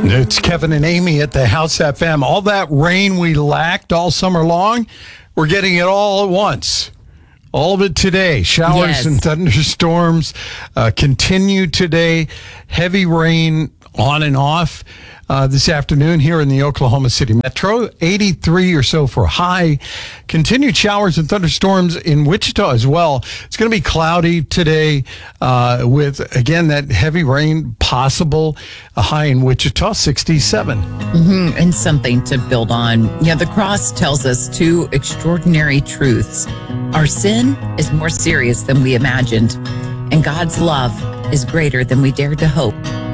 It's Kevin and Amy at the House FM. All that rain we lacked all summer long, we're getting it all at once. All of it today. Showers and thunderstorms continue today. Heavy rain on and off this afternoon here in the Oklahoma City Metro. 83 or so for high. Continued showers and thunderstorms in Wichita as well. It's going to be cloudy today with, again, that heavy rain possible. A high in Wichita, 67. And something to build on. Yeah, the cross tells us two extraordinary truths. Our sin is more serious than we imagined, and God's love is greater than we dared to hope.